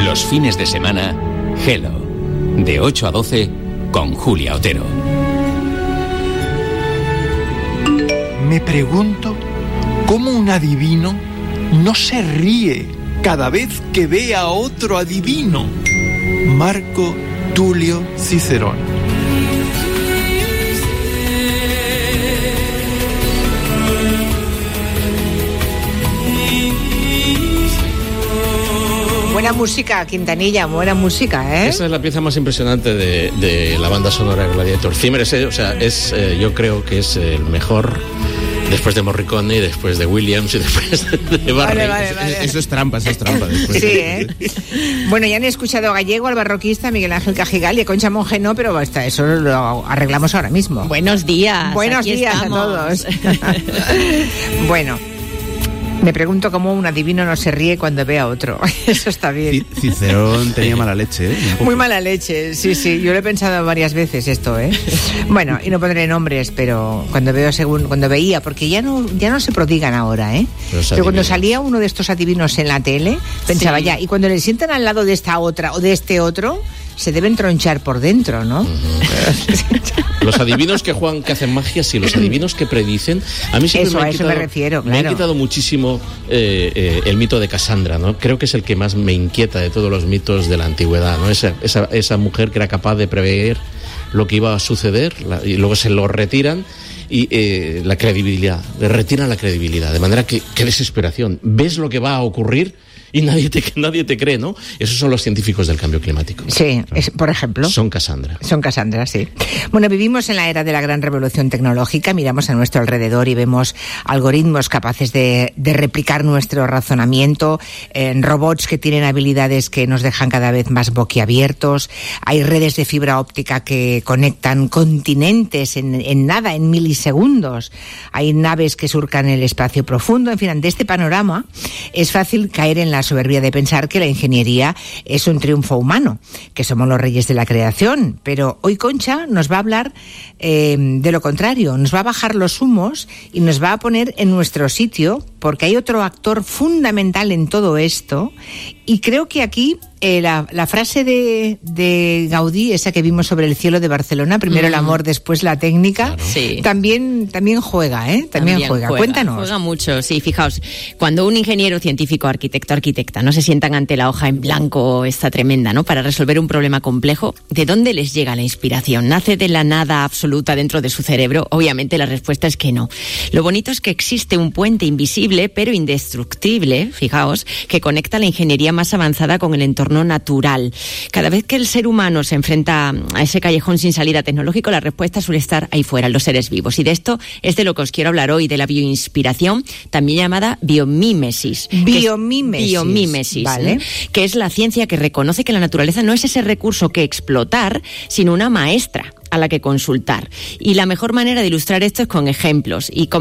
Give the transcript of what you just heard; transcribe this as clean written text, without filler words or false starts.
Los fines de semana, Hello, de 8 a 12, con Julia Otero. Me pregunto cómo un adivino no se ríe cada vez que ve a otro adivino. Marco Tulio Cicerón. Buena música, Quintanilla, buena música, ¿eh? Esa es la pieza más impresionante de la banda sonora de Gladiator. Zimmer yo creo que es el mejor, después de Morricone y después de Williams y después de Barry. Vale. Eso es trampa después. Sí, ¿eh? Bueno, ya han escuchado a Gallego, al barroquista, Miguel Ángel Cajigal y a Concha Monge, no, pero hasta eso lo arreglamos ahora mismo. Buenos días. Buenos días estamos. a todos. Bueno, me pregunto cómo un adivino no se ríe cuando ve a otro. Eso está bien. Cicerón tenía mala leche, ¿eh? Muy mala leche, sí. Yo lo he pensado varias veces esto, ¿eh? Bueno, y no pondré nombres, pero cuando veía, porque ya no se prodigan ahora, ¿eh? Pero cuando salía uno de estos adivinos en la tele, pensaba ya, y cuando le sientan al lado de esta otra o de este otro, se deben tronchar por dentro, ¿no? Los adivinos que juegan, que hacen magia, sí, los adivinos que predicen. A mí siempre me refiero, claro. Me ha quitado muchísimo el mito de Casandra, ¿no? Creo que es el que más me inquieta de todos los mitos de la antigüedad, ¿no? Esa mujer que era capaz de prever lo que iba a suceder y luego se lo retiran. Y la credibilidad, le retiran la credibilidad, de manera que qué desesperación. Ves lo que va a ocurrir y nadie te cree, ¿no? Esos son los científicos del cambio climático. Sí, por ejemplo. Son Cassandra, sí. Bueno, vivimos en la era de la gran revolución tecnológica, miramos a nuestro alrededor y vemos algoritmos capaces de replicar nuestro razonamiento, robots que tienen habilidades que nos dejan cada vez más boquiabiertos, hay redes de fibra óptica que conectan continentes en nada, en milisegundos, hay naves que surcan el espacio profundo, en fin, ante este panorama es fácil caer en la soberbia de pensar que la ingeniería es un triunfo humano, que somos los reyes de la creación, pero hoy Concha nos va a hablar de lo contrario, nos va a bajar los humos y nos va a poner en nuestro sitio, porque hay otro actor fundamental en todo esto, y creo que aquí la frase de Gaudí, esa que vimos sobre el cielo de Barcelona, primero el amor, después la técnica, claro. Sí. También juega, ¿eh? También juega. Cuéntanos. Juega mucho, sí, fijaos, cuando un ingeniero, científico, arquitecta, no se sientan ante la hoja en blanco esta tremenda, ¿no? Para resolver un problema complejo, ¿de dónde les llega la inspiración? ¿Nace de la nada absoluta dentro de su cerebro? Obviamente la respuesta es que no. Lo bonito es que existe un puente invisible, pero indestructible, fijaos, que conecta la ingeniería más avanzada con el entorno natural. Cada vez que el ser humano se enfrenta a ese callejón sin salida tecnológico, la respuesta suele estar ahí fuera, en los seres vivos. Y de esto es de lo que os quiero hablar hoy, de la bioinspiración, también llamada biomímesis. Biomímesis, ¿vale? Que es la ciencia que reconoce que la naturaleza no es ese recurso que explotar, sino una maestra a la que consultar. Y la mejor manera de ilustrar esto es con ejemplos. Y